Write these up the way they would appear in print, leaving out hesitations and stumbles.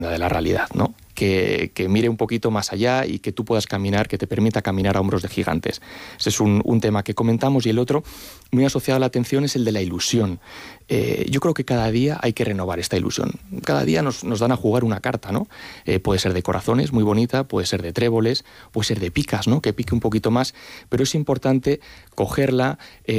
de la realidad, ¿no? Que mire un poquito más allá y que tú puedas caminar, que te permita caminar a hombros de gigantes. Ese es un tema que comentamos, y el otro, muy asociado a la atención, es el de la ilusión. Yo creo que cada día hay que renovar esta ilusión. Cada día nos dan a jugar una carta, ¿no? Puede ser de corazones, muy bonita, puede ser de tréboles, puede ser de picas, ¿no? Que pique un poquito más, pero es importante cogerla,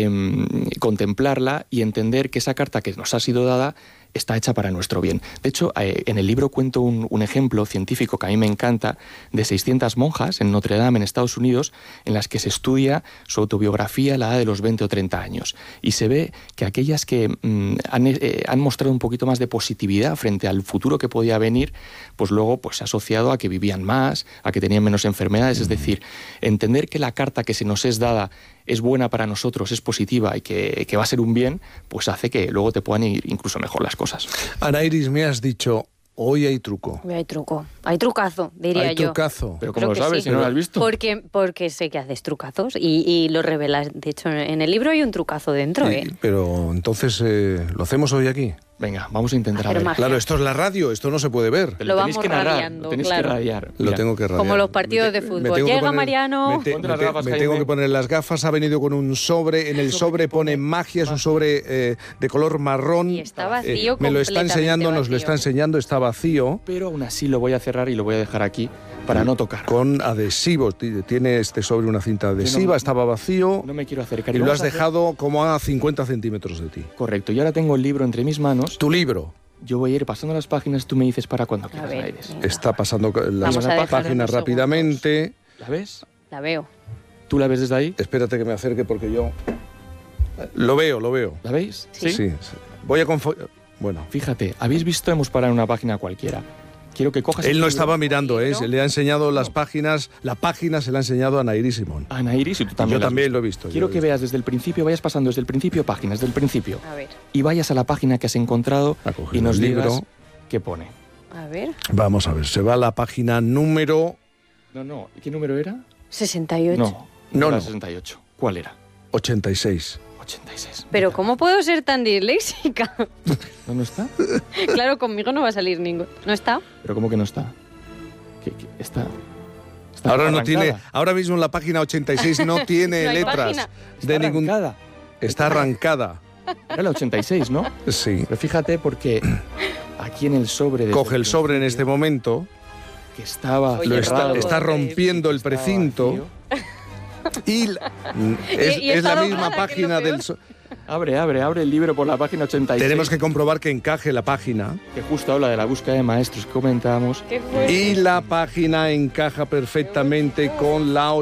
contemplarla y entender que esa carta que nos ha sido dada está hecha para nuestro bien. De hecho, en el libro cuento un ejemplo científico que a mí me encanta, de 600 monjas en Notre Dame, en Estados Unidos, en las que se estudia su autobiografía a la edad de los 20 o 30 años. Y se ve que aquellas que han mostrado un poquito más de positividad frente al futuro que podía venir, pues luego pues, se ha asociado a que vivían más, a que tenían menos enfermedades. Es decir, entender que la carta que se nos es dada es buena para nosotros, es positiva y que va a ser un bien, pues hace que luego te puedan ir incluso mejor las cosas. Anairis, me has dicho, hoy hay truco. Hoy hay truco. Hay trucazo, diría yo. Hay trucazo. ¿Pero cómo lo sabes si no lo has visto? Porque sé que haces trucazos y lo revelas. De hecho, en el libro hay un trucazo dentro, Pero entonces, ¿lo hacemos hoy aquí? Venga, vamos a intentar a ver. magia. Claro, esto es la radio, esto no se puede ver. Pero Lo tenéis vamos que narrar, radiando, lo tenéis claro. que radiar. Lo Mira, tengo que radiar. Como los partidos de fútbol. Llega Mariano. Ponte las gafas, Me Jaime. tengo que poner las gafas. Ha venido con un sobre. En el sobre pone magia. Es un sobre de color marrón. Y está vacío, me lo está enseñando, completamente nos lo está vacío. enseñando. Está vacío. Pero aún así lo voy a cerrar y lo voy a dejar aquí para no tocar. Con adhesivos. Tiene este sobre una cinta adhesiva. Estaba vacío. No me quiero acercar. Y lo vamos has a hacer- dejado como a 50 centímetros de ti. Correcto. Y ahora tengo el libro entre mis manos. Tu libro. Yo voy a ir pasando las páginas, tú me dices para cuando quieras, ver, Aires. venga. Está pasando las Vamos a dejar páginas unos rápidamente. ¿La ves? La veo. ¿Tú la ves desde ahí? Espérate que me acerque porque yo... Lo veo. ¿La veis? Sí. Voy a Bueno, Fíjate, habéis visto, hemos parado en una página cualquiera. Quiero que cojas... él el no libro. estaba mirando, ¿no? Se le ha enseñado las páginas, la página se la ha enseñado a Nairi Simón. Ana Iris, y tú también. Yo la has también visto. lo he visto. Quiero yo que lo he veas desde el principio, vayas pasando desde el principio páginas, desde el principio. A ver. Y vayas a la página que has encontrado Ha cogido y nos el libro. digas qué pone. A ver. visto. Vamos a ver, se va a la página número No, ¿qué número era? 68. No No. era 68. ¿Cuál era? 86. 86. Pero ¿cómo puedo ser tan disléxica? ¿No está? Claro, conmigo no va a salir ninguno. ¿No está? ¿Pero cómo que no está? ¿Qué está? Ahora no arrancada. tiene, ahora mismo en la página 86 no tiene No hay letras página. de ningún. Arrancada. Está arrancada. Era la 86, ¿no? Sí. Pero fíjate porque aquí en el sobre... desde Coge el sobre en este momento, que estaba Oye, lo cerrado, está rompiendo el estaba precinto vacío. y Y es está la doblada, misma que es lo página del peor. Abre el libro por la página 86. Tenemos que comprobar que encaje la página. Que justo habla de la búsqueda de maestros que comentábamos. Qué fuerte. Y la página encaja perfectamente con la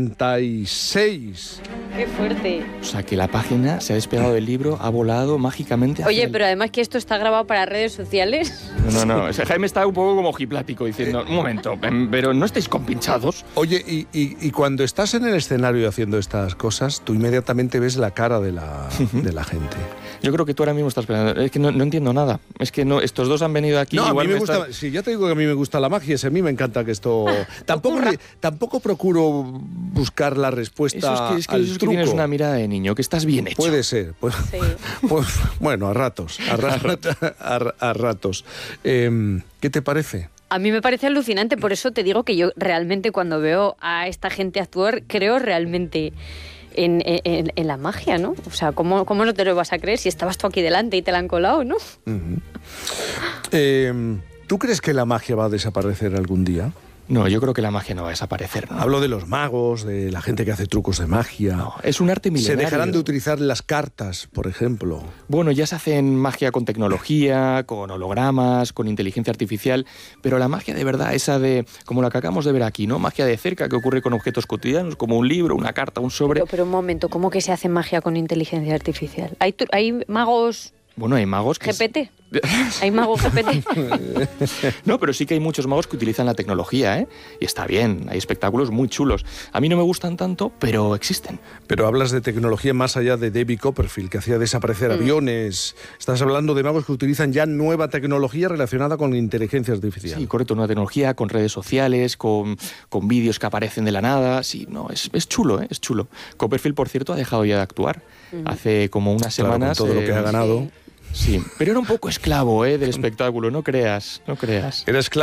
86. Qué fuerte. O sea, que la página se ha despegado del libro, ha volado mágicamente hacia Oye, el- pero además que esto está grabado para redes sociales. No. Ese Jaime está un poco como ojiplático diciendo, un momento, pero ¿no estáis compinchados? Oye, y cuando estás en el escenario haciendo estas cosas, tú inmediatamente ves la cara de la gente. Yo creo que tú ahora mismo estás pensando, es que no entiendo nada. Es que no, estos dos han venido aquí. No, a mí igual me están- gusta, sí, ya te digo que a mí me gusta la magia, a mí me encanta que esto... Tampoco procuro buscar la respuesta Eso es que al eso es que truco. tienes una mirada de niño, que estás bien hecho. Puede ser, Sí. pues, bueno, a ratos. ¿Qué te parece? A mí me parece alucinante, por eso te digo que yo realmente cuando veo a esta gente actuar, creo realmente en la magia, ¿no? O sea, ¿cómo no te lo vas a creer si estabas tú aquí delante y te la han colado, ¿no? Ujú. ¿Tú crees que la magia va a desaparecer algún día? No, yo creo que la magia no va a desaparecer. ¿no? Hablo de los magos, de la gente que hace trucos de magia. No, es un arte ¿Se milenario. dejarán de utilizar las cartas, por ejemplo? Bueno, ya se hacen magia con tecnología, con hologramas, con inteligencia artificial, pero la magia de verdad, esa de, como la que acabamos de ver aquí, ¿no? Magia de cerca que ocurre con objetos cotidianos, como un libro, una carta, un sobre. Pero un momento, ¿cómo que se hace magia con inteligencia artificial? ¿Hay magos Bueno, hay magos que... GPT? ¿Hay magos GPT? No, pero sí que hay muchos magos que utilizan la tecnología, ¿eh? Y está bien, hay espectáculos muy chulos. A mí no me gustan tanto, pero existen. Pero hablas de tecnología más allá de David Copperfield, que hacía desaparecer aviones. Estás hablando de magos que utilizan ya nueva tecnología relacionada con inteligencia artificial. Sí, correcto, una tecnología con redes sociales, con vídeos que aparecen de la nada. Sí, no, es chulo, ¿eh? Es chulo. Copperfield, por cierto, ha dejado ya de actuar. Hace como unas Claro, semanas... con todo lo que ha ganado. Sí, pero era un poco esclavo del espectáculo, no creas. Era esclavo.